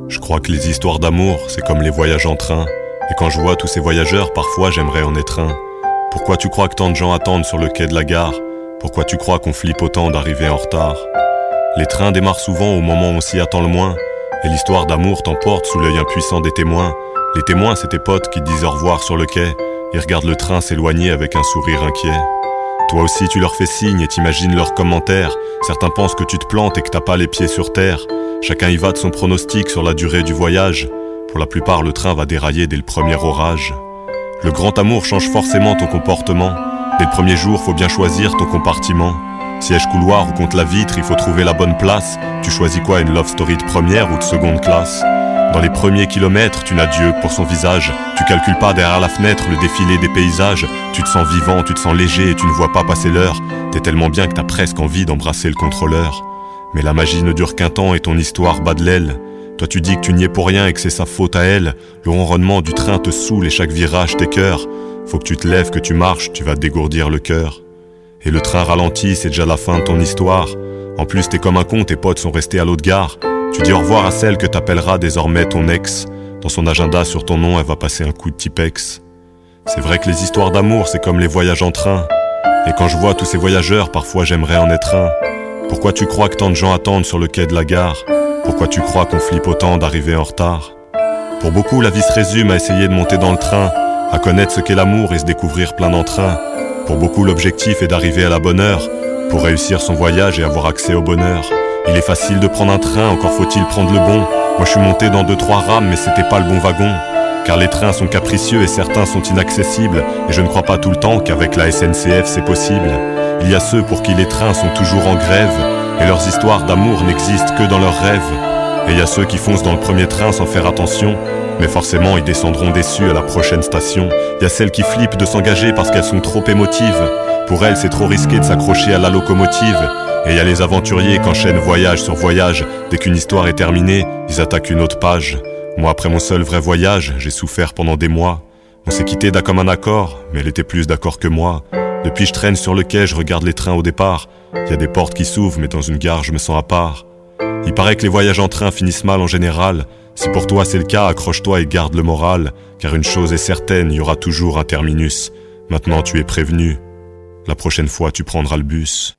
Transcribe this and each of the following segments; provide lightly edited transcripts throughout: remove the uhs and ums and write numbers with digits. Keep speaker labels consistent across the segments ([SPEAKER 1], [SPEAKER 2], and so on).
[SPEAKER 1] Je crois que les histoires d'amour, c'est comme les voyages en train. Et quand je vois tous ces voyageurs, parfois j'aimerais en être un. Pourquoi tu crois que tant de gens attendent sur le quai de la gare? Pourquoi tu crois qu'on flippe autant d'arriver en retard? Les trains démarrent souvent au moment où on s'y attend le moins. Et l'histoire d'amour t'emporte sous l'œil impuissant des témoins. Les témoins, c'est tes potes qui te disent au revoir sur le quai. Ils regardent le train s'éloigner avec un sourire inquiet. Toi aussi tu leur fais signe et t'imagines leurs commentaires. Certains pensent que tu te plantes et que t'as pas les pieds sur terre. Chacun y va de son pronostic sur la durée du voyage. Pour la plupart, le train va dérailler dès le premier orage. Le grand amour change forcément ton comportement. Dès le premier jour, faut bien choisir ton compartiment. Siège couloir ou contre la vitre, il faut trouver la bonne place. Tu choisis quoi, une love story de première ou de seconde classe? Dans les premiers kilomètres, tu n'as Dieu que pour son visage. Tu calcules pas derrière la fenêtre le défilé des paysages. Tu te sens vivant, tu te sens léger et tu ne vois pas passer l'heure. T'es tellement bien que t'as presque envie d'embrasser le contrôleur. Mais la magie ne dure qu'un temps et ton histoire bat de l'aile. Toi tu dis que tu n'y es pour rien et que c'est sa faute à elle. Le ronronnement du train te saoule et chaque virage t'écœure. Faut que tu te lèves, que tu marches, tu vas te dégourdir le cœur. Et le train ralentit, c'est déjà la fin de ton histoire. En plus t'es comme un con, tes potes sont restés à l'autre gare. Tu dis au revoir à celle que t'appelleras désormais ton ex. Dans son agenda sur ton nom, elle va passer un coup de Tipex. C'est vrai que les histoires d'amour, c'est comme les voyages en train. Et quand je vois tous ces voyageurs, parfois j'aimerais en être un. Pourquoi tu crois que tant de gens attendent sur le quai de la gare? Pourquoi tu crois qu'on flippe autant d'arriver en retard? Pour beaucoup, la vie se résume à essayer de monter dans le train, à connaître ce qu'est l'amour et se découvrir plein d'entrain. Pour beaucoup, l'objectif est d'arriver à la bonne heure, pour réussir son voyage et avoir accès au bonheur. Il est facile de prendre un train, encore faut-il prendre le bon. Moi je suis monté dans 2-3 rames, mais c'était pas le bon wagon. Car les trains sont capricieux et certains sont inaccessibles. Et je ne crois pas tout le temps qu'avec la SNCF c'est possible. Il y a ceux pour qui les trains sont toujours en grève, et leurs histoires d'amour n'existent que dans leurs rêves. Et il y a ceux qui foncent dans le premier train sans faire attention, mais forcément ils descendront déçus à la prochaine station. Il y a celles qui flippent de s'engager parce qu'elles sont trop émotives. Pour elles c'est trop risqué de s'accrocher à la locomotive. Et il y a les aventuriers qui enchaînent voyage sur voyage. Dès qu'une histoire est terminée, ils attaquent une autre page. Moi, après mon seul vrai voyage, j'ai souffert pendant des mois. On s'est quitté d'un commun accord, mais elle était plus d'accord que moi. Depuis, je traîne sur le quai, je regarde les trains au départ. Il y a des portes qui s'ouvrent, mais dans une gare, je me sens à part. Il paraît que les voyages en train finissent mal en général. Si pour toi c'est le cas, accroche-toi et garde le moral. Car une chose est certaine, il y aura toujours un terminus. Maintenant, tu es prévenu. La prochaine fois, tu prendras le bus.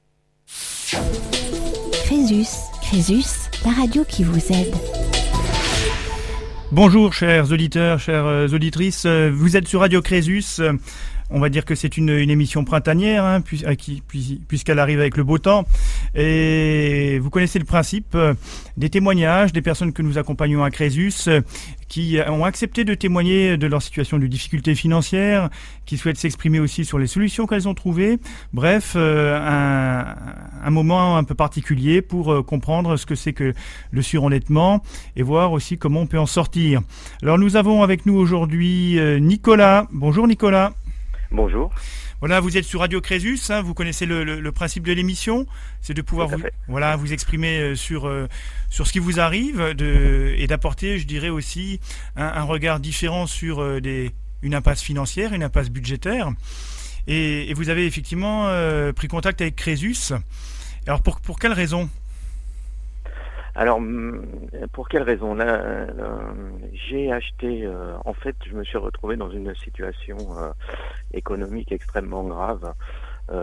[SPEAKER 2] Crésus, la radio qui vous aide.
[SPEAKER 3] Bonjour chers auditeurs, chères auditrices, vous êtes sur Radio Crésus. On va dire que c'est une émission printanière, hein, puisqu'elle arrive avec le beau temps. Et vous connaissez le principe des témoignages, des personnes que nous accompagnons à Crésus, qui ont accepté de témoigner de leur situation de difficulté financière, qui souhaitent s'exprimer aussi sur les solutions qu'elles ont trouvées. Bref, un moment un peu particulier pour comprendre ce que c'est que le surendettement et voir aussi comment on peut en sortir. Alors nous avons avec nous aujourd'hui Nicolas. Bonjour Nicolas.
[SPEAKER 4] Bonjour.
[SPEAKER 3] Voilà, vous êtes sur Radio Crésus, hein, vous connaissez le principe de l'émission, c'est de pouvoir vous exprimer sur ce qui vous arrive et d'apporter, je dirais aussi, un regard différent sur une impasse financière, une impasse budgétaire. Et vous avez effectivement pris contact avec Crésus. Alors pour quelle raison ?
[SPEAKER 4] Alors, pour quelle raison ? Là, j'ai acheté, en fait, je me suis retrouvé dans une situation économique extrêmement grave. Pourquoi ?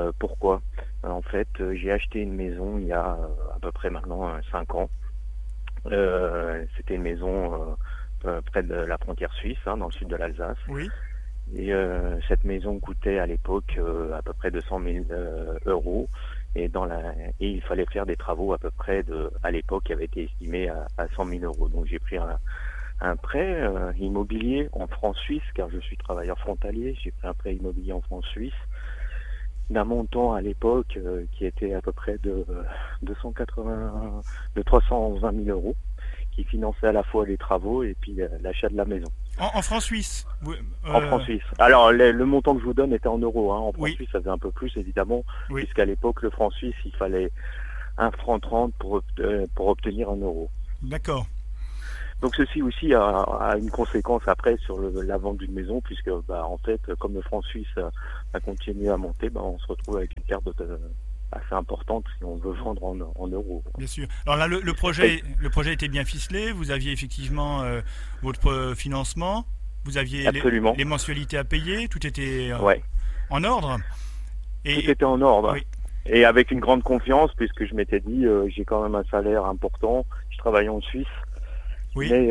[SPEAKER 4] En fait, j'ai acheté une maison il y a à peu près maintenant 5 ans. C'était une maison près de la frontière suisse, hein, dans le sud de l'Alsace.
[SPEAKER 3] Oui.
[SPEAKER 4] Et cette maison coûtait à l'époque à peu près 200 000 euros. Et il fallait faire des travaux à peu près à l'époque qui avaient été estimés à 100 000 euros. Donc j'ai pris un prêt immobilier en francs suisses, car je suis travailleur frontalier. J'ai pris un prêt immobilier en francs suisses d'un montant à l'époque qui était à peu près de 320 000 euros, qui finançait à la fois les travaux et puis l'achat de la maison.
[SPEAKER 3] En francs suisses
[SPEAKER 4] En francs suisses. Alors, le montant que je vous donne était en euros. Hein. En francs
[SPEAKER 3] Oui.
[SPEAKER 4] suisses, ça faisait un peu plus, évidemment,
[SPEAKER 3] Oui.
[SPEAKER 4] puisqu'à l'époque, le franc suisse, il fallait 1 franc 30 pour obtenir 1 euro.
[SPEAKER 3] D'accord.
[SPEAKER 4] Donc, ceci aussi a une conséquence après sur la vente d'une maison, puisque, en fait, comme le franc suisse a continué à monter, on se retrouve avec une perte assez importante si on veut vendre en euros.
[SPEAKER 3] Bien sûr. Alors là, le projet était bien ficelé. Vous aviez effectivement votre financement. Vous aviez les mensualités à payer. Tout était en ordre.
[SPEAKER 4] Tout était en ordre.
[SPEAKER 3] Oui.
[SPEAKER 4] Et avec une grande confiance, puisque je m'étais dit, j'ai quand même un salaire important. Je travaillais en Suisse.
[SPEAKER 3] Oui.
[SPEAKER 4] Mais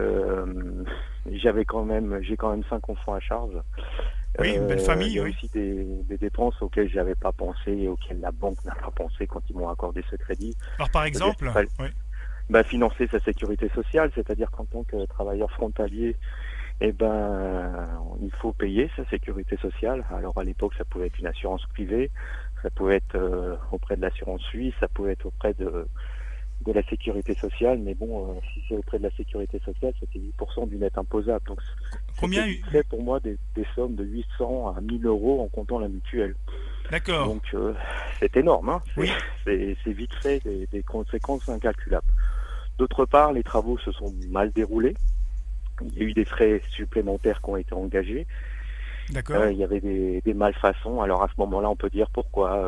[SPEAKER 4] j'ai quand même 5 enfants à charge.
[SPEAKER 3] Oui, une belle famille.
[SPEAKER 4] Il y a aussi des dépenses auxquelles je n'avais pas pensé et auxquelles la banque n'a pas pensé quand ils m'ont accordé ce crédit.
[SPEAKER 3] Alors par exemple,
[SPEAKER 4] financer sa sécurité sociale, c'est-à-dire qu'en tant que travailleur frontalier, il faut payer sa sécurité sociale. Alors à l'époque, ça pouvait être une assurance privée, ça pouvait être auprès de l'assurance suisse, ça pouvait être auprès de la sécurité sociale, mais bon, si c'est auprès de la sécurité sociale, c'était 8% du net imposable. Donc,
[SPEAKER 3] combien
[SPEAKER 4] c'est pour moi des sommes de 800 à 1000 euros en comptant la mutuelle.
[SPEAKER 3] D'accord.
[SPEAKER 4] Donc, c'est énorme. Hein.
[SPEAKER 3] Oui.
[SPEAKER 4] C'est vite fait des conséquences incalculables. D'autre part, les travaux se sont mal déroulés. Il y a eu des frais supplémentaires qui ont été engagés.
[SPEAKER 3] D'accord.
[SPEAKER 4] Il y avait des malfaçons. Alors, à ce moment-là, on peut dire pourquoi...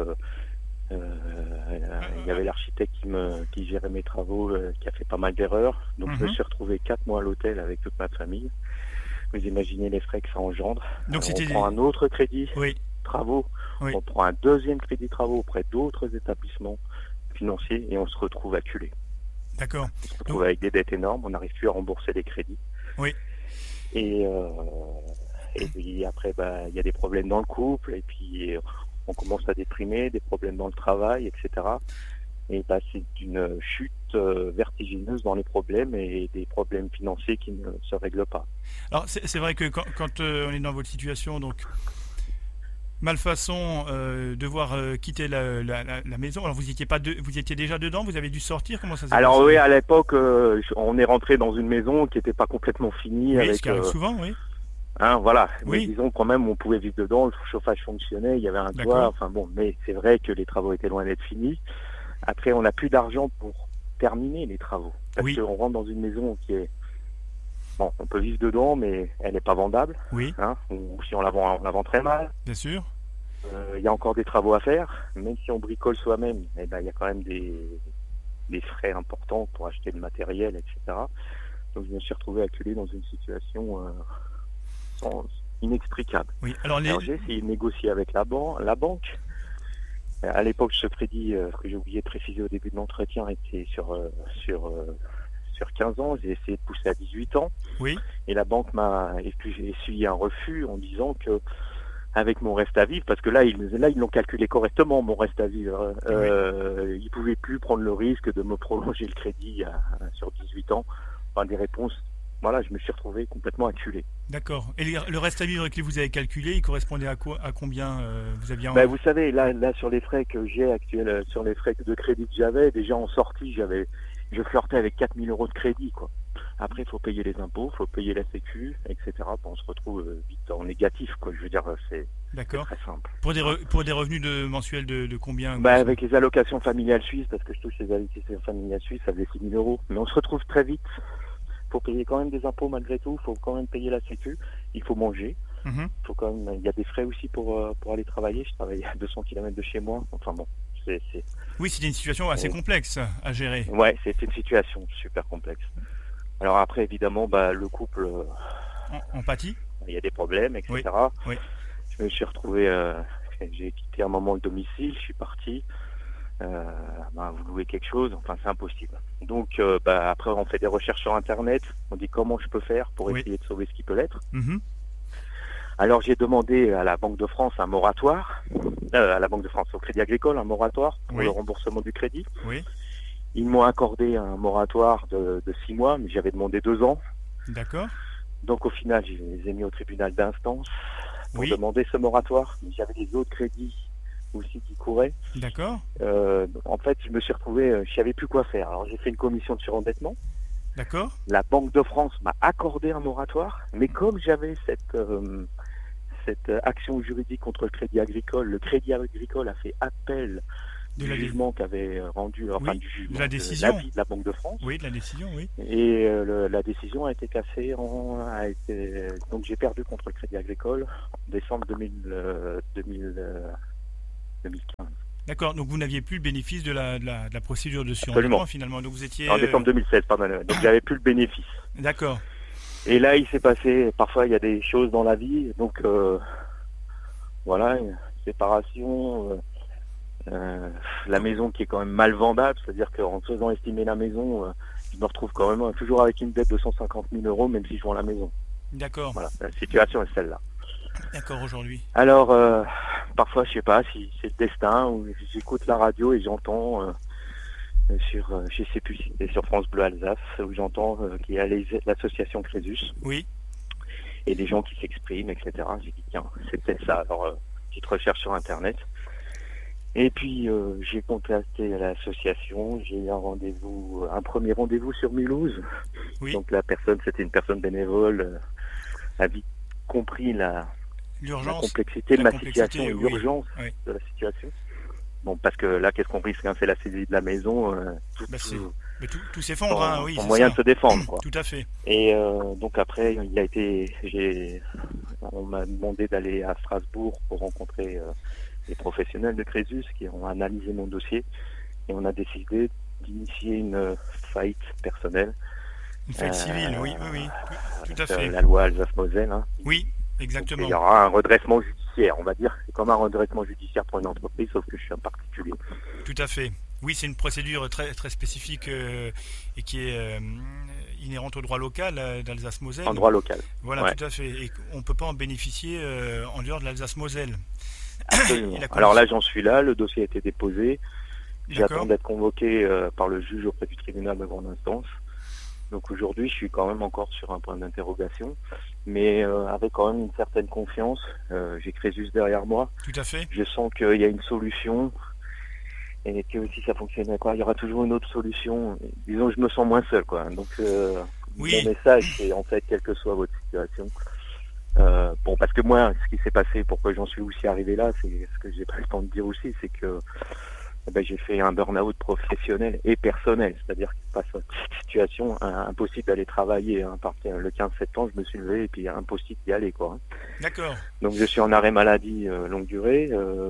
[SPEAKER 4] il y avait l'architecte qui gérait mes travaux, qui a fait pas mal d'erreurs. Donc je me suis retrouvé 4 mois à l'hôtel avec toute ma famille. Vous imaginez les frais que ça engendre.
[SPEAKER 3] Donc
[SPEAKER 4] on prend un autre crédit travaux, on prend un deuxième crédit travaux auprès d'autres établissements financiers et on se retrouve acculé.
[SPEAKER 3] D'accord.
[SPEAKER 4] On se retrouve avec des dettes énormes, on n'arrive plus à rembourser les crédits.
[SPEAKER 3] Oui.
[SPEAKER 4] Et puis après, il y a des problèmes dans le couple et puis on commence à déprimer, des problèmes dans le travail, etc. Et c'est une chute vertigineuse dans les problèmes et des problèmes financiers qui ne se règlent pas.
[SPEAKER 3] Alors c'est vrai que quand on est dans votre situation, donc malfaçon, devoir quitter la maison. Alors vous étiez déjà dedans, vous avez dû sortir. Comment ça s'est passé ?
[SPEAKER 4] Alors oui, à l'époque, on est rentré dans une maison qui n'était pas complètement finie.
[SPEAKER 3] Oui, ce qui arrive souvent, oui.
[SPEAKER 4] Voilà,
[SPEAKER 3] oui.
[SPEAKER 4] Mais disons quand même on pouvait vivre dedans, le chauffage fonctionnait, il y avait un toit, mais c'est vrai que les travaux étaient loin d'être finis. Après on n'a plus d'argent pour terminer les travaux, parce qu'on rentre dans une maison qui est, on peut vivre dedans mais elle n'est pas vendable, ou si on la vend très mal.
[SPEAKER 3] Bien sûr.
[SPEAKER 4] Il y a encore des travaux à faire, même si on bricole soi-même, il y a quand même des frais importants pour acheter le matériel, etc. Donc je me suis retrouvé acculé dans une situation... inextricable.
[SPEAKER 3] Oui. Alors
[SPEAKER 4] j'ai essayé de négocier avec la banque. À l'époque, ce crédit que j'ai oublié de préciser au début de l'entretien était sur 15 ans. J'ai essayé de pousser à 18 ans.
[SPEAKER 3] Oui.
[SPEAKER 4] Et la banque et puis j'ai essuyé un refus en disant que avec mon reste à vivre, parce que là ils l'ont calculé correctement, mon reste à vivre. Ils ne pouvaient plus prendre le risque de me prolonger le crédit sur 18 ans. Des réponses. Voilà, je me suis retrouvé complètement acculé.
[SPEAKER 3] D'accord. Et le reste à vivre que vous avez calculé, il correspondait à combien vous aviez
[SPEAKER 4] vous savez, là sur les frais que j'ai actuels, sur les frais de crédit que j'avais, déjà en sortie, je flirtais avec 4 000 euros de crédit, quoi. Après, il faut payer les impôts, il faut payer la sécu, etc. On se retrouve vite en négatif, quoi. Je veux dire, c'est très simple.
[SPEAKER 3] Pour des revenus mensuels de combien
[SPEAKER 4] avec les allocations familiales suisses, parce que je touche les allocations familiales suisses, ça faisait 6 000 euros. Mais on se retrouve très vite. Il faut payer quand même des impôts malgré tout, il faut quand même payer la sécu, il faut manger, faut quand même, il y a des frais aussi pour aller travailler. Je travaille à 200 km de chez moi,
[SPEAKER 3] Oui, c'était une situation assez complexe à gérer.
[SPEAKER 4] Ouais, c'était une situation super complexe. Alors après, évidemment, le couple...
[SPEAKER 3] On pâtit.
[SPEAKER 4] Il y a des problèmes, etc.
[SPEAKER 3] Oui.
[SPEAKER 4] Je me suis retrouvé, j'ai quitté un moment le domicile, je suis parti... vous louez quelque chose, c'est impossible. Donc après on fait des recherches sur internet, on dit comment je peux faire pour essayer de sauver ce qui peut l'être. Alors j'ai demandé à la Banque de France un moratoire, à la Banque de France, au Crédit Agricole, un moratoire pour le remboursement du crédit. Ils m'ont accordé un moratoire de 6 mois, mais j'avais demandé 2 ans.
[SPEAKER 3] D'accord.
[SPEAKER 4] Donc au final je les ai mis au tribunal d'instance pour demander ce moratoire, mais j'avais des autres crédits aussi qui courait.
[SPEAKER 3] D'accord.
[SPEAKER 4] En fait, je me suis retrouvé, je savais plus quoi faire. Alors j'ai fait une commission de surendettement.
[SPEAKER 3] D'accord.
[SPEAKER 4] La Banque de France m'a accordé un moratoire, mais comme j'avais cette action juridique contre le Crédit Agricole, le Crédit Agricole a fait appel du jugement qu'avait rendu, du jugement,
[SPEAKER 3] de la décision,
[SPEAKER 4] l'avis de la Banque de France.
[SPEAKER 3] Oui, de la décision, oui.
[SPEAKER 4] Et la décision a été cassée, donc j'ai perdu contre le Crédit Agricole en décembre 2015.
[SPEAKER 3] D'accord, donc vous n'aviez plus le bénéfice de la procédure de
[SPEAKER 4] Absolument.
[SPEAKER 3] surendettement finalement. Donc vous étiez.
[SPEAKER 4] En décembre 2016, pardon. Donc j'avais plus le bénéfice.
[SPEAKER 3] D'accord.
[SPEAKER 4] Et là, il s'est passé, parfois il y a des choses dans la vie, donc voilà, une séparation, la maison qui est quand même mal vendable, c'est-à-dire qu'en faisant estimer la maison, je me retrouve quand même toujours avec une dette de 150 000 euros, même si je vends la maison.
[SPEAKER 3] D'accord.
[SPEAKER 4] Voilà, la situation est celle-là.
[SPEAKER 3] D'accord aujourd'hui.
[SPEAKER 4] Alors, parfois, je sais pas si c'est le destin, ou j'écoute la radio et j'entends je sais plus si c'était sur France Bleu Alsace, où j'entends qu'il y a l'association Crésus.
[SPEAKER 3] Oui.
[SPEAKER 4] Et des gens qui s'expriment, etc. J'ai dit, tiens, c'est peut-être ça. Alors, petite recherche sur Internet. Et puis, j'ai contacté l'association. J'ai eu un premier rendez-vous sur Mulhouse.
[SPEAKER 3] Oui.
[SPEAKER 4] Donc, la personne, c'était une personne bénévole, a vite compris la complexité de ma situation et l'urgence de la situation. Bon, parce que là, qu'est-ce qu'on risque, hein, c'est la saisie de la maison.
[SPEAKER 3] Tout s'effondre, oui.
[SPEAKER 4] Sans moyen de se défendre, quoi.
[SPEAKER 3] Tout à fait.
[SPEAKER 4] Et donc après, on m'a demandé d'aller à Strasbourg pour rencontrer les professionnels de Crésus qui ont analysé mon dossier et on a décidé d'initier une faillite personnelle.
[SPEAKER 3] Une faillite civile, oui, tout à fait.
[SPEAKER 4] La loi Alsace-Moselle. Hein.
[SPEAKER 3] Oui, exactement.
[SPEAKER 4] Donc, il y aura un redressement judiciaire, on va dire. C'est comme un redressement judiciaire pour une entreprise, sauf que je suis un particulier.
[SPEAKER 3] Tout à fait. Oui, c'est une procédure très, très spécifique et qui est inhérente au droit local d'Alsace-Moselle.
[SPEAKER 4] En droit local.
[SPEAKER 3] Voilà,
[SPEAKER 4] ouais.
[SPEAKER 3] Tout à fait. Et on ne peut pas en bénéficier en dehors de l'Alsace-Moselle.
[SPEAKER 4] Absolument. Alors là, j'en suis là. Le dossier a été déposé. J'attends d'être convoqué par le juge auprès du tribunal de grande instance. Donc aujourd'hui, je suis quand même encore sur un point d'interrogation, mais avec quand même une certaine confiance. J'ai Crésus derrière moi.
[SPEAKER 3] Tout à fait.
[SPEAKER 4] Je sens qu'il y a une solution. Et que si ça fonctionnait il y aura toujours une autre solution. Disons, je me sens moins seul, quoi. Donc, mon message, c'est en fait, quelle que soit votre situation. Parce que moi, ce qui s'est passé, pourquoi j'en suis aussi arrivé là, c'est ce que j'ai pas le temps de dire aussi, c'est que j'ai fait un burn-out professionnel et personnel. C'est-à-dire que face à cette situation, impossible d'aller travailler. Hein. À partir le 15 septembre, je me suis levé et puis impossible d'y aller, quoi.
[SPEAKER 3] D'accord.
[SPEAKER 4] Donc, je suis en arrêt maladie longue durée.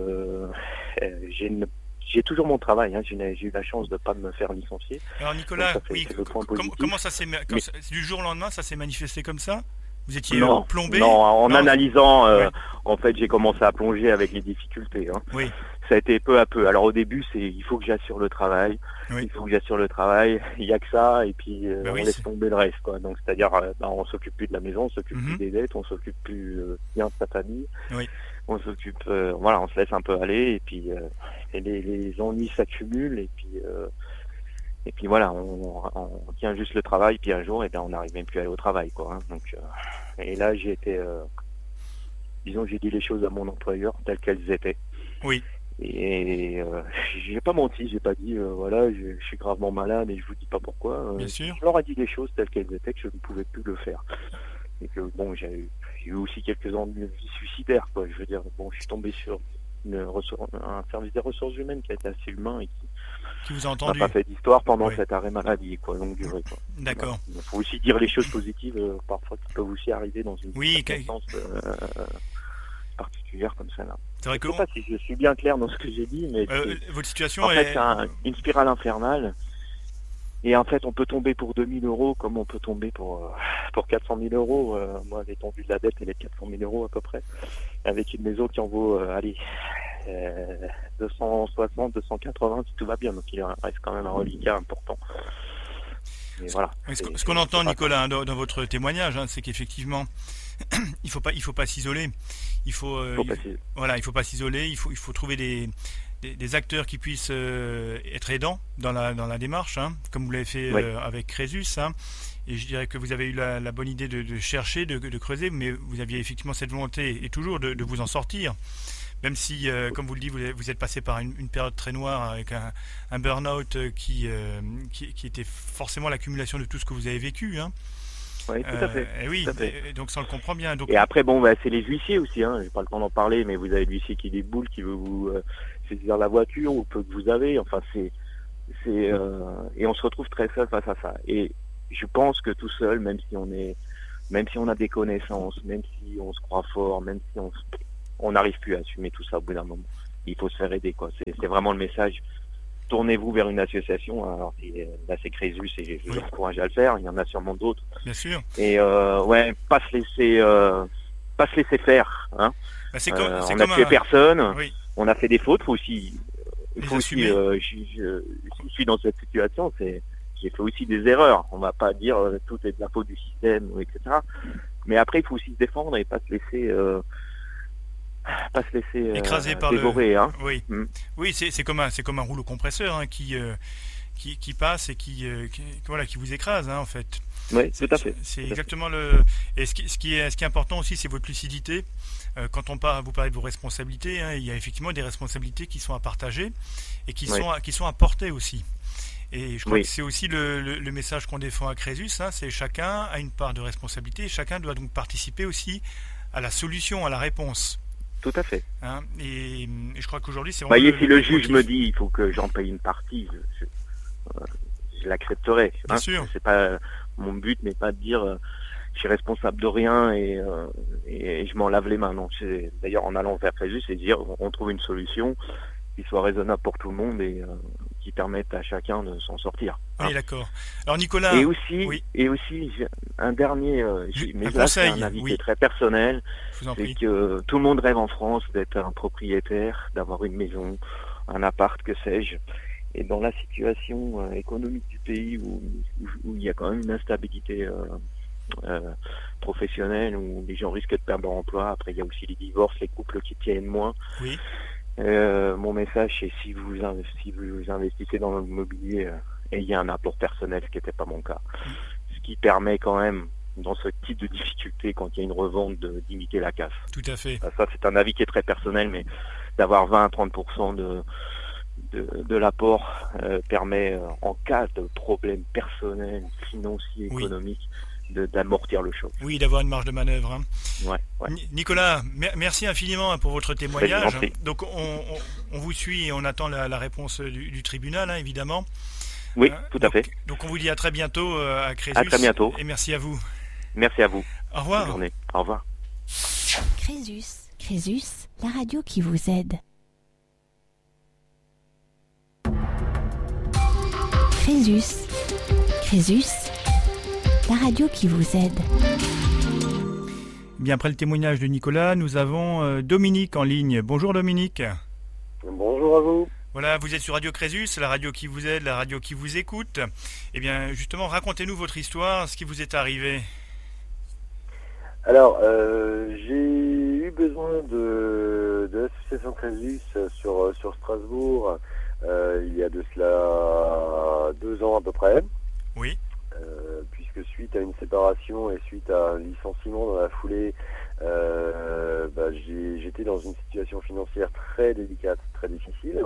[SPEAKER 4] J'ai toujours mon travail, hein. J'ai eu la chance de ne pas me faire licencier.
[SPEAKER 3] Alors Nicolas, comment ça s'est du jour au lendemain, ça s'est manifesté comme ça? Vous étiez plombé?
[SPEAKER 4] Non, en analysant, en fait, j'ai commencé à plonger avec les difficultés. Hein.
[SPEAKER 3] Oui.
[SPEAKER 4] Ça a été peu à peu. Alors au début, il faut que j'assure le travail.
[SPEAKER 3] Oui.
[SPEAKER 4] Il faut que j'assure le travail. Il n'y a que ça, et puis on laisse tomber le reste, quoi. Donc c'est-à-dire, on s'occupe plus de la maison, on s'occupe plus des dettes, on s'occupe plus bien de sa famille.
[SPEAKER 3] Oui.
[SPEAKER 4] On s'occupe, on se laisse un peu aller, et puis les ennuis s'accumulent, et puis voilà, on tient juste le travail, puis un jour, on n'arrive même plus à aller au travail, quoi. Hein. Donc, et là, j'ai été, j'ai dit les choses à mon employeur telles qu'elles étaient.
[SPEAKER 3] Oui.
[SPEAKER 4] Et j'ai pas menti, j'ai pas dit, je suis gravement malade et je vous dis pas pourquoi.
[SPEAKER 3] Bien sûr.
[SPEAKER 4] Je leur ai dit les choses telles qu'elles étaient, que je ne pouvais plus le faire. Et que j'ai eu aussi quelques ennuis suicidaires, quoi. Je veux dire, je suis tombé sur un service des ressources humaines qui a été assez humain et
[SPEAKER 3] qui vous a entendu.
[SPEAKER 4] n'a pas fait d'histoire pendant cet arrêt maladie, quoi, longue durée, quoi.
[SPEAKER 3] D'accord.
[SPEAKER 4] Il faut aussi dire les choses positives, parfois qui peuvent aussi arriver dans une circonstance particulière comme celle-là.
[SPEAKER 3] C'est vrai
[SPEAKER 4] je ne sais pas si je suis bien clair dans ce que j'ai dit, mais
[SPEAKER 3] votre situation
[SPEAKER 4] en fait, c'est une spirale infernale. Et en fait, on peut tomber pour 2 000 euros comme on peut tomber pour 400 000 euros. Moi, l'étendue de la dette, elle est de 400 000 euros à peu près. Avec une maison qui en vaut, 260, 280 si tout va bien. Donc, il reste quand même un reliquat important. Et voilà.
[SPEAKER 3] Ce qu'on entend, Nicolas, dans votre témoignage, c'est qu'effectivement, il faut pas s'isoler. Il faut pas s'isoler. Il faut trouver des acteurs qui puissent être aidants dans la démarche, hein, comme vous l'avez fait avec Crésus. Hein. Et je dirais que vous avez eu la bonne idée de chercher, de creuser, mais vous aviez effectivement cette volonté, et toujours, de vous en sortir. Même si, comme vous le dites, vous êtes passé par une période très noire avec un burn-out qui était forcément l'accumulation de tout ce que vous avez vécu. Hein.
[SPEAKER 4] Oui, tout à fait.
[SPEAKER 3] Et oui,
[SPEAKER 4] tout à fait.
[SPEAKER 3] Donc ça on le comprend bien. Donc...
[SPEAKER 4] Et après, c'est les huissiers aussi. Hein. J'ai pas le temps d'en parler, mais vous avez l'huissier qui déboule, qui veut vous saisir la voiture ou peu que vous avez. Enfin, et on se retrouve très seul face à ça. Et je pense que tout seul, même si on a des connaissances, même si on se croit fort, même si on n'arrive plus à assumer tout ça au bout d'un moment. il faut se faire aider, quoi. C'est vraiment le message. Tournez-vous vers une association. Alors là, c'est Crésus et je vous encourage à le faire. Il y en a sûrement d'autres.
[SPEAKER 3] Bien sûr.
[SPEAKER 4] Et pas se laisser faire. Hein.
[SPEAKER 3] Bah,
[SPEAKER 4] on n'a tué personne.
[SPEAKER 3] Oui.
[SPEAKER 4] On a fait des fautes. Je suis dans cette situation. J'ai fait aussi des erreurs. On va pas dire tout est de la faute du système, etc. Mais après, il faut aussi se défendre et pas se laisser
[SPEAKER 3] écrasé par
[SPEAKER 4] dévorer. Hein.
[SPEAKER 3] Oui, oui, c'est comme un rouleau compresseur hein, qui passe et qui vous écrase hein, en fait.
[SPEAKER 4] Oui, tout à fait.
[SPEAKER 3] C'est exactement Et ce qui est important aussi, c'est votre lucidité. Quand vous parlez de vos responsabilités, hein, il y a effectivement des responsabilités qui sont à partager et qui sont à porter aussi. Et je crois que c'est aussi le message qu'on défend à Crésus, hein, c'est chacun a une part de responsabilité et chacun doit donc participer aussi à la solution, à la réponse.
[SPEAKER 4] Tout à fait.
[SPEAKER 3] Hein, et je crois qu'aujourd'hui, c'est vraiment...
[SPEAKER 4] si le juge me dit il faut que j'en paye une partie, je l'accepterai.
[SPEAKER 3] Bien sûr.
[SPEAKER 4] C'est pas mon but, mais pas de dire je suis responsable de rien et je m'en lave les mains. Non, d'ailleurs en allant vers Crésus, c'est dire on trouve une solution qui soit raisonnable pour tout le monde et qui permette à chacun de s'en sortir.
[SPEAKER 3] Oui, d'accord. Alors Nicolas...
[SPEAKER 4] Et aussi un dernier... mais là, c'est un avis qui est très personnel. C'est que tout le monde rêve en France d'être un propriétaire, d'avoir une maison, un appart, que sais-je. Et dans la situation économique du pays où il y a quand même une instabilité professionnelle, où les gens risquent de perdre leur emploi, après il y a aussi les divorces, les couples qui tiennent moins.
[SPEAKER 3] Oui.
[SPEAKER 4] Mon message, c'est si vous investissez dans l'immobilier, ayez un apport personnel, ce qui n'était pas mon cas. Ce qui permet quand même, dans ce type de difficulté, quand il y a une revente, d'imiter la casse.
[SPEAKER 3] Tout à fait.
[SPEAKER 4] Ça, c'est un avis qui est très personnel, mais d'avoir 20 à 30% de l'apport permet, en cas de problème personnel, financier, économique, d'amortir le choc.
[SPEAKER 3] Oui, d'avoir une marge de manœuvre. Hein.
[SPEAKER 4] Ouais.
[SPEAKER 3] Nicolas, merci infiniment pour votre témoignage. Donc on vous suit et on attend la réponse du tribunal, hein, évidemment.
[SPEAKER 4] Oui, tout à fait.
[SPEAKER 3] Donc on vous dit à très bientôt à Crésus.
[SPEAKER 4] À très bientôt.
[SPEAKER 3] Et merci à vous.
[SPEAKER 4] Merci à vous.
[SPEAKER 3] Au revoir.
[SPEAKER 4] Bonne journée. Au revoir.
[SPEAKER 2] Crésus, la radio qui vous aide. Crésus, la radio qui vous aide.
[SPEAKER 3] Bien, après le témoignage de Nicolas, nous avons Dominique en ligne. Bonjour Dominique.
[SPEAKER 5] Bonjour à vous.
[SPEAKER 3] Voilà, vous êtes sur Radio Crésus, la radio qui vous aide, la radio qui vous écoute. Eh bien, justement, racontez-nous votre histoire, ce qui vous est arrivé.
[SPEAKER 5] Alors, j'ai eu besoin de l'association Crésus sur Strasbourg il y a de cela 2 ans à peu près.
[SPEAKER 3] Oui.
[SPEAKER 5] Puisque suite à une séparation et suite à un licenciement dans la foulée, j'étais dans une situation financière très délicate, très difficile.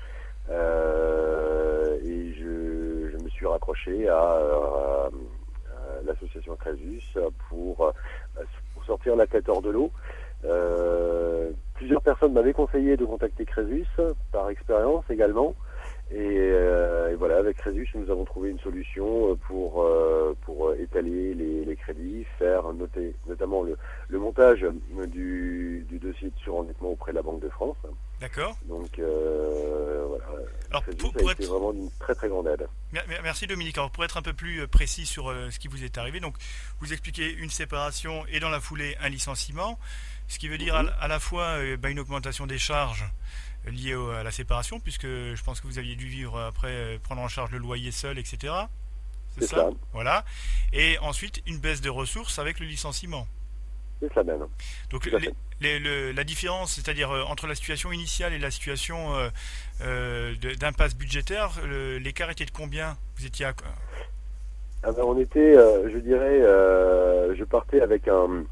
[SPEAKER 5] Et je me suis raccroché à l'association Crésus pour sortir la tête hors de l'eau. Plusieurs personnes m'avaient conseillé de contacter Crésus, par expérience également. Et voilà, avec Crésus, nous avons trouvé une solution pour étaler les crédits, faire notamment le montage du dossier de surendettement auprès de la Banque de France.
[SPEAKER 3] D'accord.
[SPEAKER 5] Donc voilà,
[SPEAKER 3] alors,
[SPEAKER 5] Crésus a été vraiment d'une très très grande aide.
[SPEAKER 3] Merci Dominique. Alors pour être un peu plus précis sur ce qui vous est arrivé, donc vous expliquez une séparation et dans la foulée un licenciement, ce qui veut dire à la fois une augmentation des charges liées à la séparation, puisque je pense que vous aviez dû vivre après, prendre en charge le loyer seul, etc.
[SPEAKER 5] C'est ça.
[SPEAKER 3] Voilà. Et ensuite, une baisse de ressources avec le licenciement.
[SPEAKER 5] C'est ça même.
[SPEAKER 3] Donc la différence, c'est-à-dire entre la situation initiale et la situation d'impasse budgétaire, l'écart était de combien? Vous étiez à...
[SPEAKER 5] on était, je dirais, je partais avec un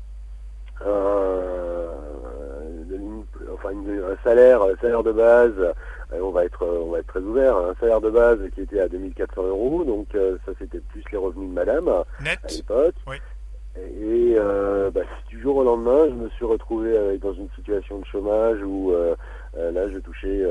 [SPEAKER 5] salaire de base, on va être très ouvert, un salaire de base qui était à 2400 €, donc ça c'était plus les revenus de madame
[SPEAKER 3] net
[SPEAKER 5] à l'époque.
[SPEAKER 3] Oui.
[SPEAKER 5] Et du jour au lendemain, je me suis retrouvé dans une situation de chômage où là je touchais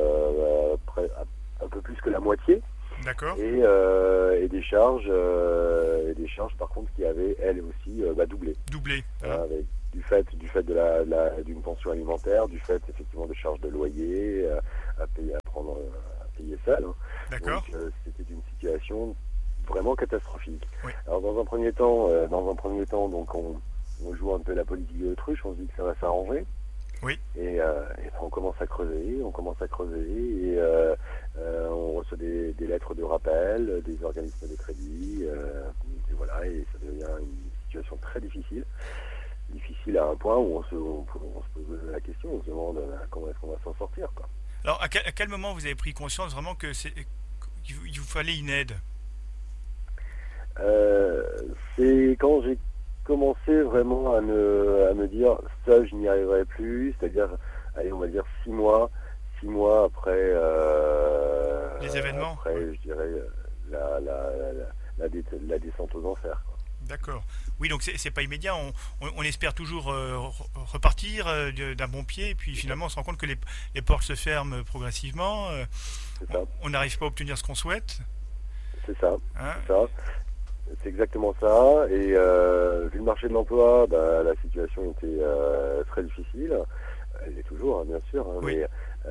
[SPEAKER 5] un peu plus que la moitié.
[SPEAKER 3] D'accord.
[SPEAKER 5] Et des charges par contre qui avaient elles aussi doublé.
[SPEAKER 3] Doublé.
[SPEAKER 5] Voilà, du fait d'une pension alimentaire, du fait effectivement de charges de loyer à payer seul. Hein.
[SPEAKER 3] D'accord.
[SPEAKER 5] Donc c'était une situation vraiment catastrophique.
[SPEAKER 3] Oui.
[SPEAKER 5] Alors dans un premier temps, donc on joue un peu la politique de l'autruche, on se dit que ça va s'arranger.
[SPEAKER 3] Oui.
[SPEAKER 5] Et on commence à creuser, et on reçoit des lettres de rappel, des organismes de crédit, et voilà, et ça devient une situation très difficile à un point où on se pose la question, on se demande comment est-ce qu'on va s'en sortir, quoi.
[SPEAKER 3] Alors, à quel moment vous avez pris conscience vraiment qu'il vous fallait une aide?
[SPEAKER 5] C'est quand j'ai commencé vraiment à me dire ça, je n'y arriverai plus, c'est-à-dire, allez, on va dire 6 mois après
[SPEAKER 3] les événements.
[SPEAKER 5] Après, je dirais la descente aux enfers, quoi.
[SPEAKER 3] D'accord. Oui, donc c'est pas immédiat. On espère toujours repartir d'un bon pied, et puis finalement on se rend compte que les portes se ferment progressivement.
[SPEAKER 5] C'est ça.
[SPEAKER 3] On n'arrive pas à obtenir ce qu'on souhaite.
[SPEAKER 5] C'est ça.
[SPEAKER 3] Hein?
[SPEAKER 5] C'est ça. C'est exactement ça. Et vu le marché de l'emploi, la situation était très difficile. Elle est toujours, hein, bien sûr. Hein,
[SPEAKER 3] oui.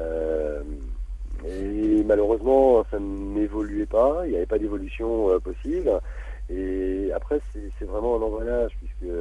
[SPEAKER 5] Et malheureusement, ça n'évoluait pas. Il n'y avait pas d'évolution possible. Et après, c'est vraiment un engrenage, puisque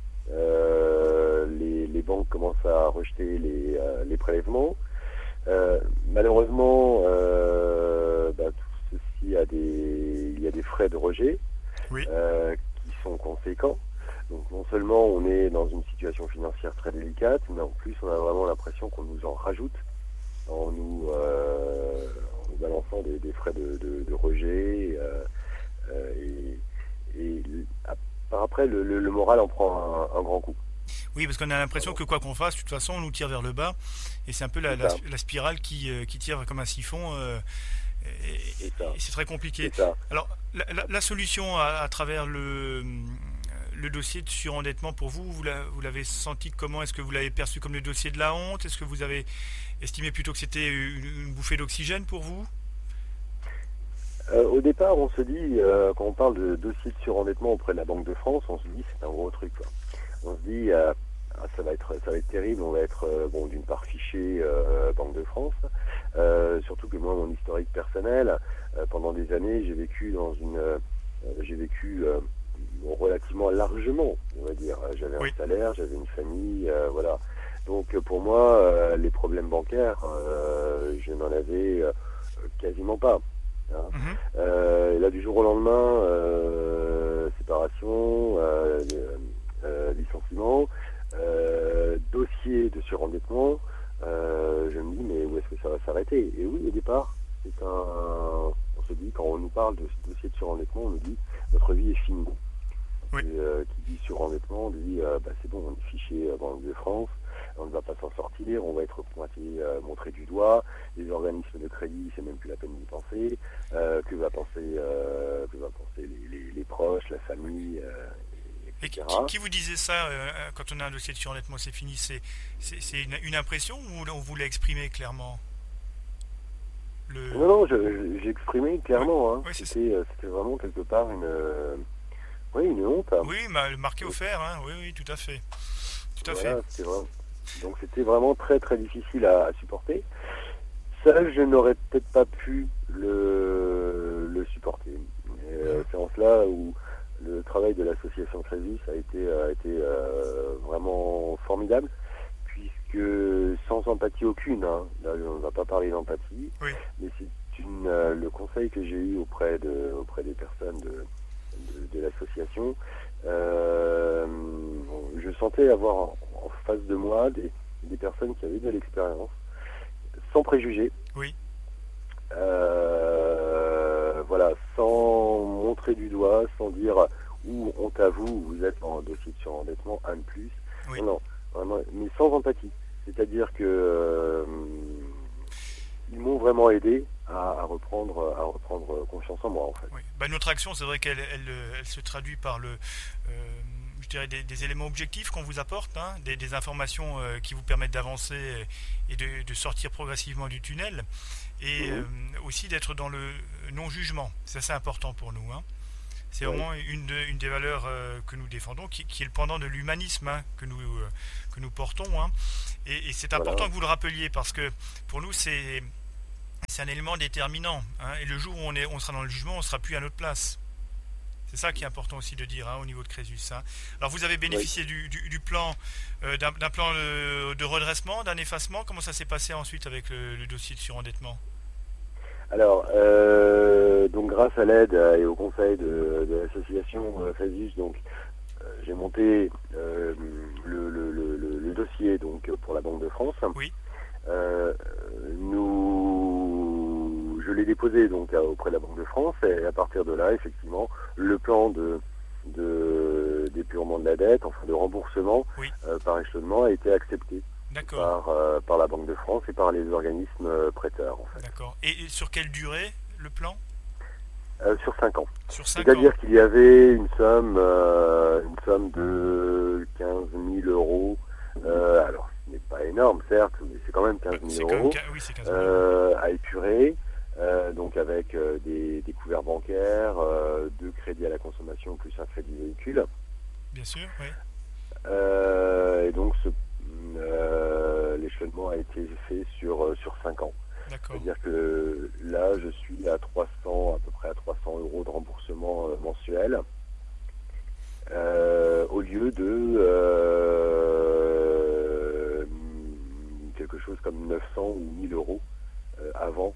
[SPEAKER 5] les banques commencent à rejeter les prélèvements. Malheureusement, tout ceci il y a des frais de rejet.
[SPEAKER 3] Oui.
[SPEAKER 5] Qui sont conséquents. Donc non seulement on est dans une situation financière très délicate, mais en plus on a vraiment l'impression qu'on nous en rajoute en nous balançant des frais de rejet. Et par après, le moral en prend un grand coup.
[SPEAKER 3] Oui, parce qu'on a l'impression que quoi qu'on fasse, de toute façon, on nous tire vers le bas. Et c'est un peu la spirale qui tire comme un siphon. Et c'est très compliqué. Alors, la solution à travers le dossier de surendettement pour vous l'avez senti comment? Est-ce que vous l'avez perçu comme le dossier de la honte? Est-ce que vous avez estimé plutôt que c'était une bouffée d'oxygène pour vous?
[SPEAKER 5] Au départ, on se dit, quand on parle de dossier de surendettement auprès de la Banque de France, on se dit c'est un gros truc, quoi. On se dit ça va être terrible, on va être d'une part fiché Banque de France, surtout que moi, mon historique personnel, pendant des années, j'ai vécu relativement largement, on va dire. J'avais un salaire, j'avais une famille, voilà. Donc pour moi, les problèmes bancaires, je n'en avais quasiment pas. Hein. Et là, du jour au lendemain, séparation, licenciement, dossier de surendettement, je me dis mais où est-ce que ça va s'arrêter? Et oui, au départ, on se dit, quand on nous parle de ce dossier de surendettement, on nous dit notre vie est finie.
[SPEAKER 3] Oui.
[SPEAKER 5] Qui dit surendettement dit c'est bon, on est fiché Banque de France, on ne va pas s'en sortir, on va être montré du doigt, les organismes de crédit, c'est même plus la peine d'y penser, que va penser les proches, la famille, etc.
[SPEAKER 3] Et qui vous disait ça quand on a un dossier de surendettement, c'est fini? C'est une impression ou on vous l'a exprimé clairement?
[SPEAKER 5] Non, j'ai exprimé clairement. Hein.
[SPEAKER 3] Oui,
[SPEAKER 5] c'était vraiment quelque part une honte. Hein.
[SPEAKER 3] Oui, marqué au fer, hein. Oui, tout à fait. Tout à fait.
[SPEAKER 5] Donc c'était vraiment très très difficile à supporter. Ça, je n'aurais peut-être pas pu le supporter. C'est en cela où le travail de l'association Crésus a été vraiment formidable, puisque sans empathie aucune, hein, là on ne va pas parler d'empathie,
[SPEAKER 3] oui.
[SPEAKER 5] Mais c'est le conseil que j'ai eu auprès des personnes de l'association, je sentais avoir en face de moi des personnes qui avaient de l'expérience, sans préjugés.
[SPEAKER 3] Oui.
[SPEAKER 5] Voilà, sans montrer du doigt, sans dire honte à vous êtes en dossier de surendettement, un de plus.
[SPEAKER 3] Oui.
[SPEAKER 5] Non, vraiment, mais sans empathie. C'est-à-dire que ils m'ont vraiment aidé à reprendre confiance en moi, en fait.
[SPEAKER 3] Oui. Notre action, c'est vrai qu'elle se traduit par je dirais des éléments objectifs qu'on vous apporte, hein, des informations qui vous permettent d'avancer et de sortir progressivement du tunnel, et aussi d'être dans le non-jugement. C'est assez important pour nous, hein. c'est vraiment une des valeurs que nous défendons, qui est le pendant de l'humanisme que nous portons. Hein. Et c'est important que vous le rappeliez, parce que pour nous, c'est un élément déterminant. Hein. Et le jour où on sera dans le jugement, on ne sera plus à notre place. C'est ça qui est important aussi de dire au niveau de Crésus. Hein. Alors vous avez bénéficié du plan, d'un plan de redressement, d'un effacement. Comment ça s'est passé ensuite avec le dossier de surendettement?
[SPEAKER 5] Alors, donc grâce à l'aide et au conseil de l'association Crésus, donc j'ai monté le dossier donc pour la Banque de France.
[SPEAKER 3] Oui.
[SPEAKER 5] Je l'ai déposé donc auprès de la Banque de France, et à partir de là, effectivement, le plan d'épurement de la dette, enfin de remboursement par échelonnement, a été accepté par la Banque de France et par les organismes prêteurs. En fait.
[SPEAKER 3] D'accord. Et sur quelle durée le plan?
[SPEAKER 5] Sur 5 ans.
[SPEAKER 3] Sur 5 ans.
[SPEAKER 5] C'est-à-dire qu'il y avait une somme de 15 000 euros. Alors, ce n'est pas énorme, certes, mais c'est quand même 15 000 euros
[SPEAKER 3] c'est 15 000
[SPEAKER 5] à épurer. Donc avec des couverts bancaires, 2 crédits à la consommation plus un crédit véhicule.
[SPEAKER 3] Bien sûr, oui.
[SPEAKER 5] Et donc l'échelonnement a été fait sur 5 ans.
[SPEAKER 3] D'accord.
[SPEAKER 5] C'est-à-dire que là, je suis à peu près à 300 euros de remboursement mensuel, au lieu de quelque chose comme 900 ou 1000 euros avant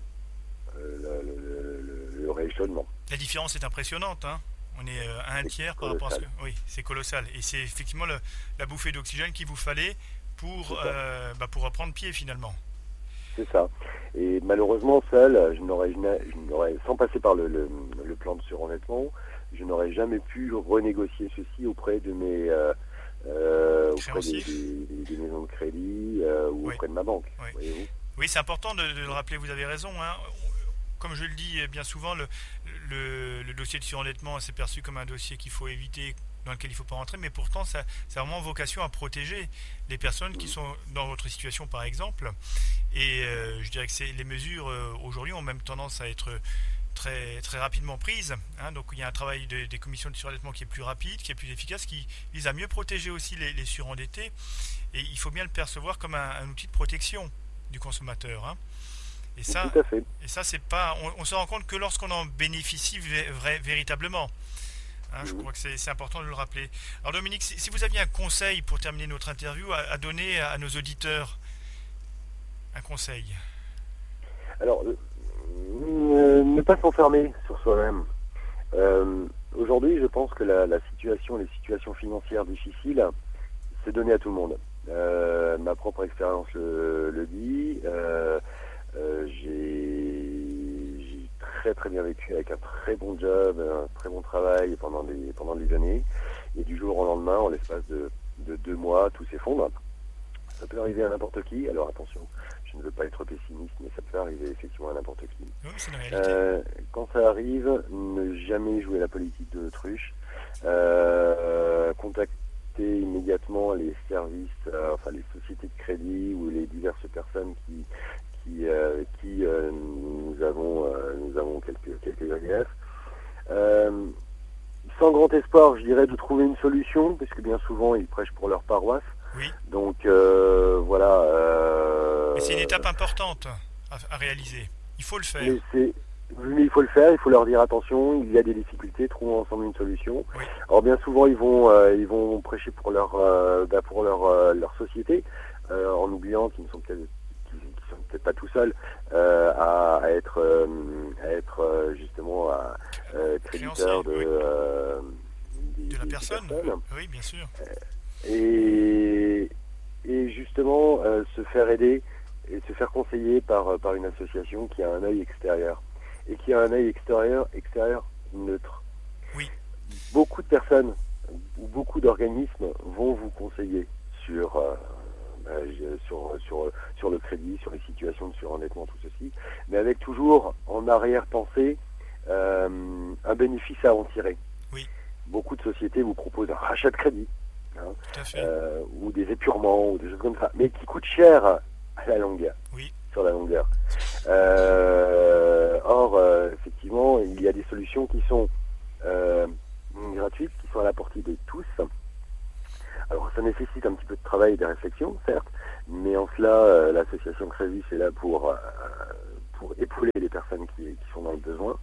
[SPEAKER 5] le rééchelonnement.
[SPEAKER 3] La différence est impressionnante, hein. On est à un tiers par rapport à ce que... Oui, c'est colossal. Et c'est effectivement la bouffée d'oxygène qu'il vous fallait pour reprendre pied finalement.
[SPEAKER 5] C'est ça. Et malheureusement, seul, je n'aurais, sans passer par le plan de surendettement, je n'aurais jamais pu renégocier ceci auprès de mes auprès des maisons de crédit ou auprès de ma banque.
[SPEAKER 3] Oui,
[SPEAKER 5] voyez-vous.
[SPEAKER 3] Oui, c'est important de le rappeler, vous avez raison. Hein. Comme je le dis bien souvent, le dossier de surendettement c'est perçu comme un dossier qu'il faut éviter, dans lequel il ne faut pas rentrer, mais pourtant ça a vraiment vocation à protéger les personnes qui sont dans votre situation par exemple. Et je dirais que les mesures aujourd'hui ont même tendance à être très, très rapidement prises. Hein. Donc il y a un travail des commissions de surendettement qui est plus rapide, qui est plus efficace, qui vise à mieux protéger aussi les surendettés. Et il faut bien le percevoir comme un outil de protection du consommateur. Hein. Et ça,
[SPEAKER 5] tout à fait.
[SPEAKER 3] Et ça, c'est pas. On se rend compte que lorsqu'on en bénéficie véritablement. Hein, je crois que c'est important de le rappeler. Alors Dominique, si vous aviez un conseil pour terminer notre interview à donner à nos auditeurs, un conseil.
[SPEAKER 5] Alors, ne pas s'enfermer sur soi-même. Aujourd'hui, je pense que les situations financières difficiles, c'est donné à tout le monde. Ma propre expérience le dit. J'ai très très bien vécu avec un très bon job, un très bon travail pendant des années, et du jour au lendemain, en l'espace de 2 mois, tout s'effondre. Ça peut arriver à n'importe qui. Alors attention, je ne veux pas être pessimiste, mais ça peut arriver effectivement à n'importe qui.
[SPEAKER 3] Oui, c'est la réalité.
[SPEAKER 5] Quand ça arrive, ne jamais jouer la politique de l'autruche. Contacter immédiatement les services, les sociétés de crédit ou les diverses personnes qui nous avons quelques griefs. Sans grand espoir, je dirais, de trouver une solution, puisque bien souvent ils prêchent pour leur paroisse.
[SPEAKER 3] Oui.
[SPEAKER 5] Donc voilà.
[SPEAKER 3] Mais c'est une étape importante à réaliser. Il faut le faire.
[SPEAKER 5] Mais il faut le faire, il faut leur dire attention, il y a des difficultés, trouvons ensemble une solution.
[SPEAKER 3] Oui.
[SPEAKER 5] Alors bien souvent ils vont prêcher pour leur société, en oubliant qu'ils ne sont peut-être pas tout seuls à être justement créditeurs de
[SPEAKER 3] la personne. Oui, bien sûr.
[SPEAKER 5] Et justement se faire aider et se faire conseiller par une association qui a un œil extérieur et qui a un œil extérieur neutre.
[SPEAKER 3] Oui.
[SPEAKER 5] Beaucoup de personnes ou beaucoup d'organismes vont vous conseiller sur le crédit, sur les situations de surendettement, tout ceci, mais avec toujours en arrière-pensée un bénéfice à en tirer.
[SPEAKER 3] Oui.
[SPEAKER 5] Beaucoup de sociétés vous proposent un rachat de crédit,
[SPEAKER 3] tout à fait.
[SPEAKER 5] ou des épurements, ou des choses comme ça, mais qui coûtent cher à la longueur.
[SPEAKER 3] Oui.
[SPEAKER 5] Sur la longueur. Or, effectivement, il y a des solutions qui sont gratuites qui sont à la portée de tous. Alors ça nécessite un petit peu de travail et de réflexion, certes, mais en cela, l'association Crésus est là pour épauler les personnes qui sont dans le besoin.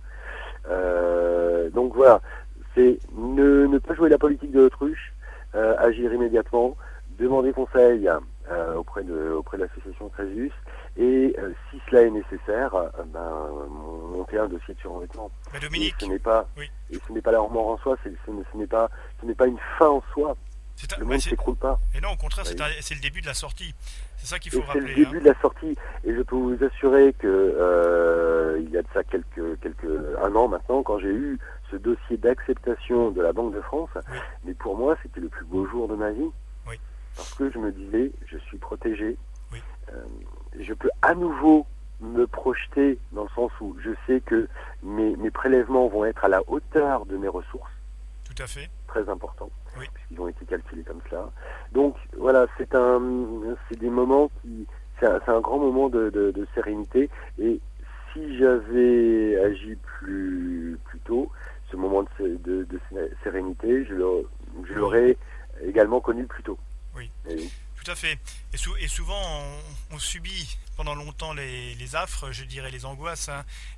[SPEAKER 5] Donc voilà, c'est ne pas jouer la politique de l'autruche, agir immédiatement, demander conseil auprès de l'association Crésus, et si cela est nécessaire, monter un dossier de surendettement.
[SPEAKER 3] Dominique,
[SPEAKER 5] et ce n'est pas la mort en soi, ce n'est pas une fin en soi. Le monde ne s'écroule pas.
[SPEAKER 3] Et non, au contraire, c'est le début de la sortie. C'est ça qu'il faut rappeler.
[SPEAKER 5] C'est le début de la sortie. Et je peux vous assurer que il y a de ça un an maintenant, quand j'ai eu ce dossier d'acceptation de la Banque de France, mais pour moi, c'était le plus beau jour de ma vie.
[SPEAKER 3] Oui.
[SPEAKER 5] Parce que je me disais, je suis protégé.
[SPEAKER 3] Oui.
[SPEAKER 5] Je peux à nouveau me projeter dans le sens où je sais que mes prélèvements vont être à la hauteur de mes ressources.
[SPEAKER 3] Tout à fait.
[SPEAKER 5] Très important.
[SPEAKER 3] Oui.
[SPEAKER 5] Puisqu'ils ont été calculés comme cela. Donc voilà, c'est des moments c'est un grand moment de sérénité. Et si j'avais agi plus tôt, ce moment de sérénité, je l'aurais également connu plus tôt.
[SPEAKER 3] Oui. Tout à fait. Et souvent, on subit pendant longtemps les affres, je dirais les angoisses,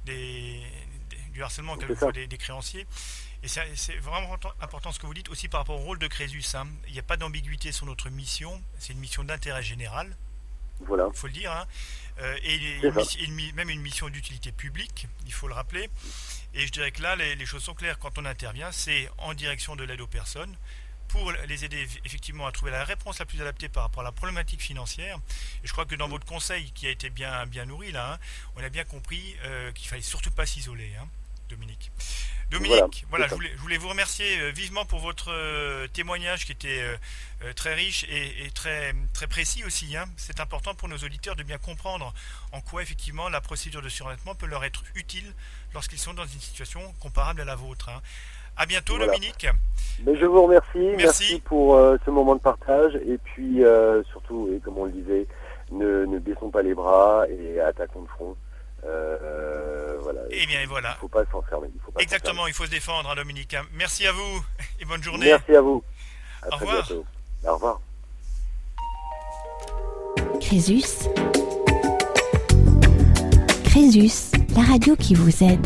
[SPEAKER 3] du harcèlement quelquefois des créanciers. Et c'est vraiment important ce que vous dites aussi par rapport au rôle de Crésus. Il n'y a pas d'ambiguïté sur notre mission. C'est une mission d'intérêt général.
[SPEAKER 5] Voilà.
[SPEAKER 3] Il faut le dire. Même une mission d'utilité publique, il faut le rappeler. Et je dirais que là, les choses sont claires. Quand on intervient, c'est en direction de l'aide aux personnes, pour les aider effectivement à trouver la réponse la plus adaptée par rapport à la problématique financière. Et je crois que dans votre conseil, qui a été bien nourri là, on a bien compris qu'il fallait surtout pas s'isoler, Dominique. Voilà, je voulais vous remercier vivement pour votre témoignage qui était très riche et très, très précis aussi. C'est important pour nos auditeurs de bien comprendre en quoi effectivement la procédure de surendettement peut leur être utile lorsqu'ils sont dans une situation comparable à la vôtre. À bientôt, Dominique.
[SPEAKER 5] Mais je vous remercie. Merci pour ce moment de partage. Et puis surtout, et comme on le disait, ne baissons pas les bras et attaquons de front. Voilà.
[SPEAKER 3] Et bien voilà.
[SPEAKER 5] Il ne faut pas s'enfermer.
[SPEAKER 3] Exactement, il faut se défendre, Dominique. Merci à vous et bonne journée.
[SPEAKER 5] Merci à vous.
[SPEAKER 3] Au revoir.
[SPEAKER 5] Bientôt. Au revoir.
[SPEAKER 2] Crésus, la radio qui vous aide.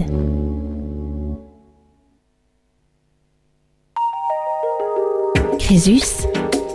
[SPEAKER 2] Crésus,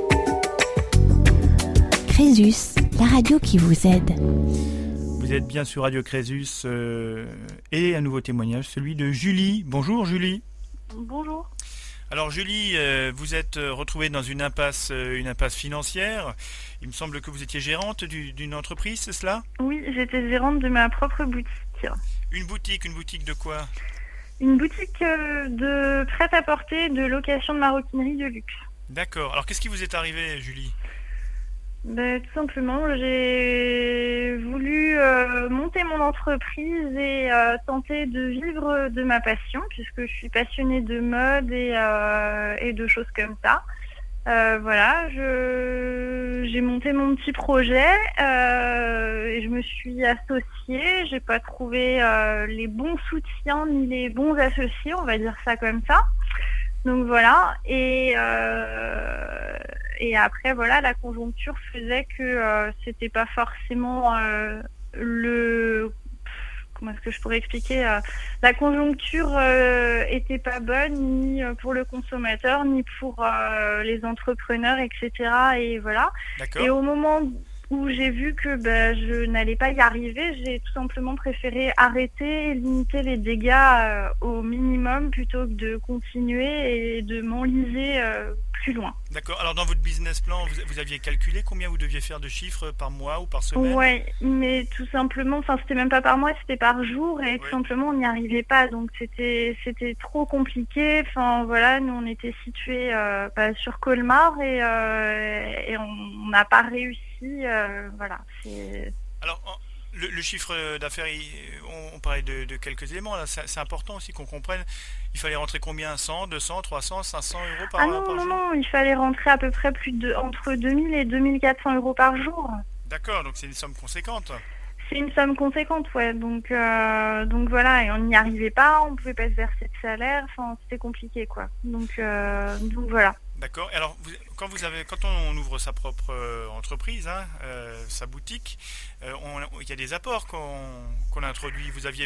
[SPEAKER 2] la radio qui vous aide.
[SPEAKER 3] Vous êtes bien sur Radio Crésus et un nouveau témoignage, celui de Julie. Bonjour Julie.
[SPEAKER 6] Bonjour.
[SPEAKER 3] Alors Julie, vous êtes retrouvée dans une impasse financière. Il me semble que vous étiez gérante d'une entreprise, c'est cela ?
[SPEAKER 6] Oui, j'étais gérante de ma propre boutique.
[SPEAKER 3] Une boutique de quoi ?
[SPEAKER 6] Une boutique de prêt-à-porter, de location de maroquinerie de luxe.
[SPEAKER 3] D'accord. Alors qu'est-ce qui vous est arrivé, Julie ?
[SPEAKER 6] Tout simplement, j'ai voulu monter mon entreprise et tenter de vivre de ma passion, puisque je suis passionnée de mode et de choses comme ça. Voilà, j'ai monté mon petit projet et je me suis associée. J'ai pas trouvé les bons soutiens ni les bons associés, on va dire ça comme ça. Donc voilà, et après voilà, la conjoncture faisait que c'était pas forcément comment est-ce que je pourrais expliquer, la conjoncture était pas bonne ni pour le consommateur ni pour les entrepreneurs, etc. Et voilà.
[SPEAKER 3] D'accord.
[SPEAKER 6] Et au moment où j'ai vu que je n'allais pas y arriver, j'ai tout simplement préféré arrêter et limiter les dégâts au minimum plutôt que de continuer et de m'enliser plus loin.
[SPEAKER 3] D'accord. Alors dans votre business plan, vous aviez calculé combien vous deviez faire de chiffres par mois ou par semaine ?
[SPEAKER 6] Ouais, mais tout simplement, c'était même pas par mois, c'était par jour et tout simplement on n'y arrivait pas. Donc c'était trop compliqué. Enfin voilà, nous on était situés sur Colmar et on n'a pas réussi. Voilà.
[SPEAKER 3] Alors le chiffre d'affaires, on parlait de quelques éléments là. C'est important aussi qu'on comprenne. Il fallait rentrer combien ? 100, 200, 300, 500 euros par jour ?
[SPEAKER 6] Non, il fallait rentrer à peu près entre 2000 et 2400 euros par jour.
[SPEAKER 3] D'accord, donc c'est une somme conséquente.
[SPEAKER 6] C'est une somme conséquente, ouais. Donc voilà, et on n'y arrivait pas, on pouvait pas se verser de salaire, enfin c'était compliqué, quoi. Donc voilà.
[SPEAKER 3] D'accord. Alors, quand on ouvre sa propre entreprise, sa boutique, il y a des apports qu'on introduit. Vous aviez